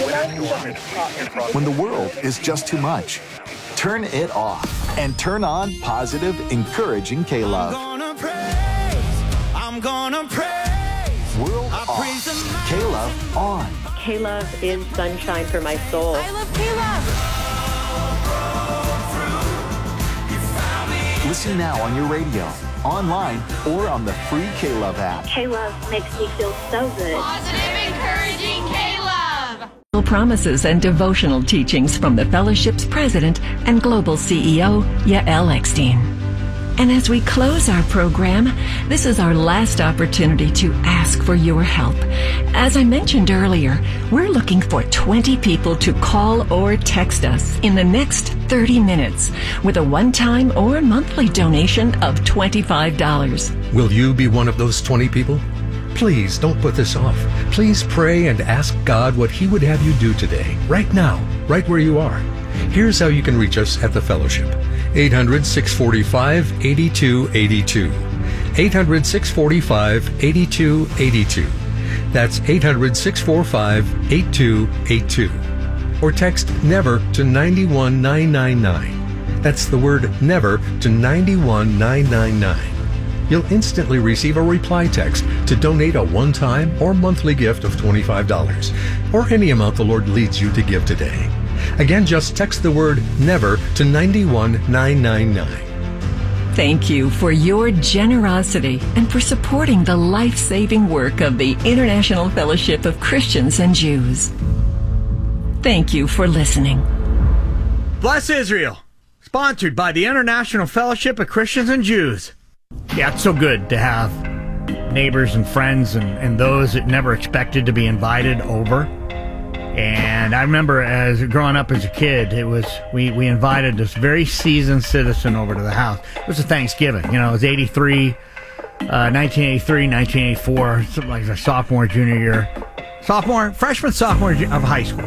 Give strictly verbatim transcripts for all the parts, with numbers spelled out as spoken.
When the world is just too much, turn it off and turn on positive, encouraging K-Love. I'm gonna praise, I'm gonna praise. World off, K-Love on. K-Love is sunshine for my soul. I love K-Love. Listen now on your radio, online, or on the free K-Love app. K-Love makes me feel so good. Positive, encouraging K-Love. Promises and devotional teachings from the Fellowship's president and global C E O, Yael Eckstein. And as we close our program, this is our last opportunity to ask for your help. As I mentioned earlier, we're looking for twenty people to call or text us in the next thirty minutes with a one-time or monthly donation of twenty-five dollars. Will you be one of those twenty people? Please don't put this off. Please pray and ask God what He would have you do today, right now, right where you are. Here's how you can reach us at the Fellowship. eight hundred, six four five, eight two eight two. eight hundred, six four five, eight two eight two. That's eight hundred, six four five, eight two eight two. Or text NEVER to nine one nine nine nine. That's the word NEVER to nine one nine nine nine. You'll instantly receive a reply text to donate a one-time or monthly gift of twenty-five dollars, or any amount the Lord leads you to give today. Again, just text the word NEVER to nine one nine nine nine. Thank you for your generosity and for supporting the life-saving work of the International Fellowship of Christians and Jews. Thank you for listening. Bless Israel, sponsored by the International Fellowship of Christians and Jews. Yeah, it's so good to have neighbors and friends and, and those that never expected to be invited over. And I remember as growing up as a kid, it was we, we invited this very seasoned citizen over to the house. It was a Thanksgiving. You know, it was eighty-three, uh, nineteen eighty-three, nineteen eighty-four, something like a sophomore, junior year. Sophomore, freshman, sophomore of high school.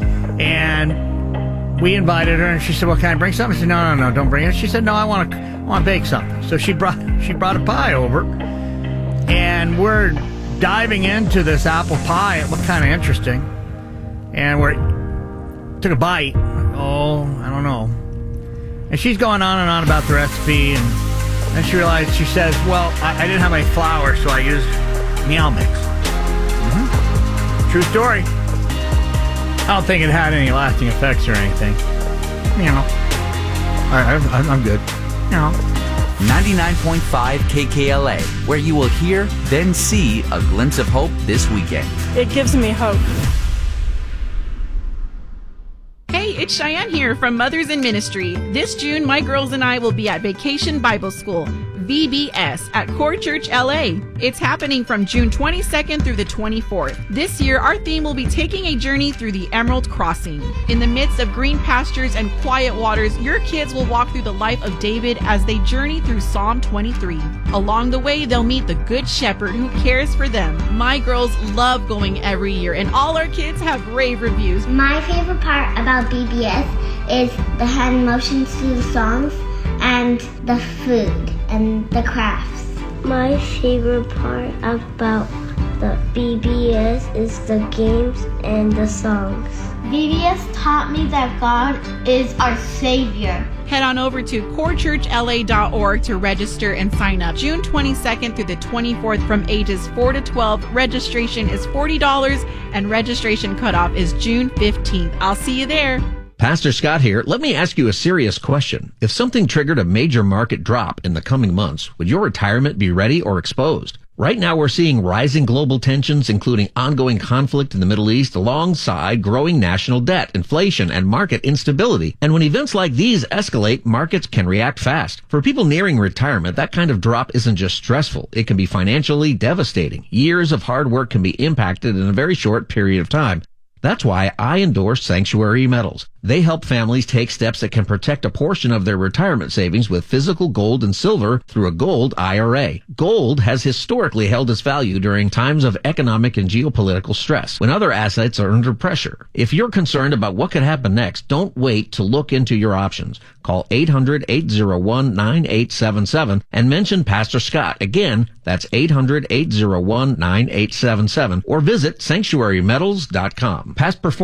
And we invited her, and she said, well, can I bring something? I said, no, no, no, don't bring it. She said, no, I want to I want to bake something. So she brought she brought a pie over, and we're diving into this apple pie. It looked kind of interesting. And we took a bite. Oh, I don't know. And she's going on and on about the recipe, and then she realized, she says, well, I, I didn't have any flour, so I used meow mix. Mm-hmm. True story. I don't think it had any lasting effects or anything. You know. All right, I'm, I'm good. You know. ninety-nine point five K K L A, where you will hear, then see a glimpse of hope this weekend. It gives me hope. Hey, it's Cheyenne here from Mothers in Ministry. This June, my girls and I will be at Vacation Bible School, V B S, at Core Church L A. It's happening from June twenty-second through the twenty-fourth. This year, our theme will be taking a journey through the Emerald Crossing. In the midst of green pastures and quiet waters, your kids will walk through the life of David as they journey through Psalm twenty-three. Along the way, they'll meet the Good Shepherd who cares for them. My girls love going every year, and all our kids have rave reviews. My favorite part about B B S is the hand motions to the songs and the food and the crafts. My favorite part about the B B S is the games and the songs. B B S taught me that God is our Savior. Head on over to core church L A dot org to register and sign up. June twenty-second through the twenty-fourth from ages four to twelve. Registration is forty dollars and registration cutoff is June fifteenth. I'll see you there. Pastor Scott here. Let me ask you a serious question. If something triggered a major market drop in the coming months, would your retirement be ready or exposed? Right now we're seeing rising global tensions, including ongoing conflict in the Middle East, alongside growing national debt, inflation, and market instability. And when events like these escalate, markets can react fast. For people nearing retirement, that kind of drop isn't just stressful. It can be financially devastating. Years of hard work can be impacted in a very short period of time. That's why I endorse Sanctuary Metals. They help families take steps that can protect a portion of their retirement savings with physical gold and silver through a gold I R A. Gold has historically held its value during times of economic and geopolitical stress, when other assets are under pressure. If you're concerned about what could happen next, don't wait to look into your options. Call eight hundred, eight oh one, nine eight seven seven and mention Pastor Scott. Again, that's eight hundred, eight oh one, nine eight seven seven, or visit sanctuary metals dot com. Past performance